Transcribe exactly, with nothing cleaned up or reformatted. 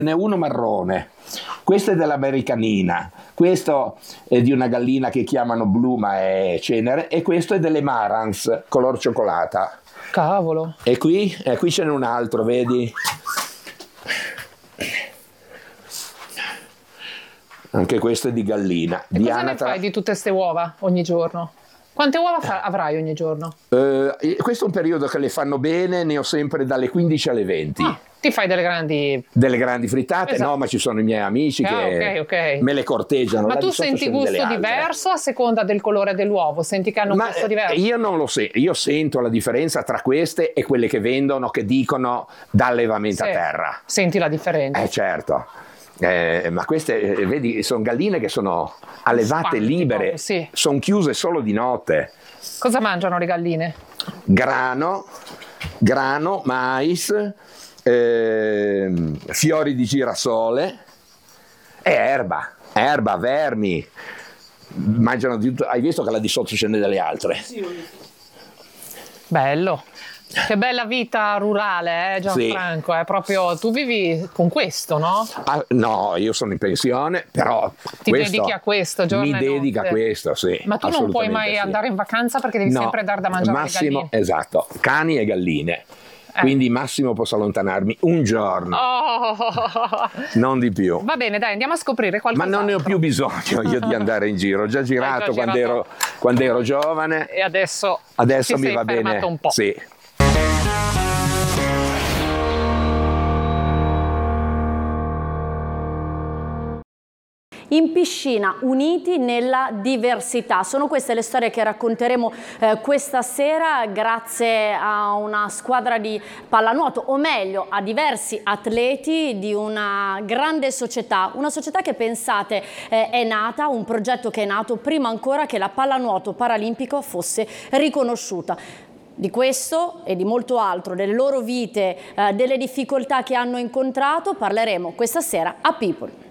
Ne è uno marrone, questo è dell'americanina, questo è di una gallina che chiamano blu ma è cenere, e questo è delle Marans color cioccolata. Cavolo. E qui, eh, qui ce n'è un altro, vedi? Anche questo è di gallina. E di cosa anatra... ne fai di tutte queste uova ogni giorno? Quante uova fa- avrai ogni giorno? Eh, questo è un periodo che le fanno bene, ne ho sempre dalle quindici alle venti. Ah, ti fai delle grandi... Delle grandi frittate, Esatto. no, ma ci sono i miei amici Ah, che ok, ok. me le corteggiano. Ma Là tu di sotto senti ce ne delle gusto altre. diverso a seconda del colore dell'uovo? Senti che hanno un Ma gusto diverso? io non lo so, io sento la differenza tra queste e quelle che vendono, che dicono da allevamento Sì. a terra. Senti la differenza? Eh certo, eh, ma queste, eh, vedi, sono galline che sono allevate Spanti libere, proprio, sì. sono chiuse solo di notte. Cosa mangiano le galline? Grano, grano, mais, ehm, fiori di girasole e erba, erba, vermi. Mangiano di tutto. Hai visto che là di sotto ce n'è delle altre? Bello. Che bella vita rurale, eh, Gianfranco, è proprio, tu vivi con questo, no? Ah, no, io sono in pensione, però Ti questo dedichi a questo giorno mi e dedica a notte. questo, sì. Ma tu non puoi assolutamente mai sì. andare in vacanza perché devi No, sempre dar da mangiare alle massimo, galline. esatto, cani e galline. Eh. Quindi massimo posso allontanarmi un giorno, Oh. non di più. Va bene, dai, andiamo a scoprire Ma qualcosa. non ne ho più bisogno io di andare in giro. Ho già girato, già quando, girato. Ero, quando ero giovane. E adesso, Adesso ti mi sei va fermato bene. un po'. Sì. In piscina, uniti nella diversità. Sono queste le storie che racconteremo eh, questa sera grazie a una squadra di pallanuoto, o meglio a diversi atleti di una grande società, una società che pensate eh, è nata, un progetto che è nato prima ancora che la pallanuoto paralimpico fosse riconosciuta. Di questo e di molto altro, delle loro vite, eh, delle difficoltà che hanno incontrato, parleremo questa sera a People.